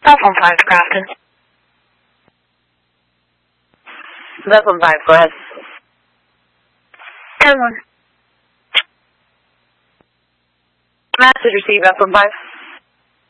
Platform 5, Grafton. Platform 5, go ahead. 10-1. Message received, Platform 5.